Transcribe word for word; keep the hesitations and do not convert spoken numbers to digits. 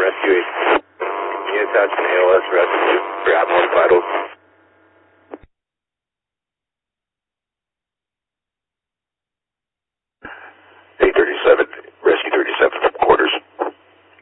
Rescue eight. Can you attach an A L S rescue for Admiral vitals?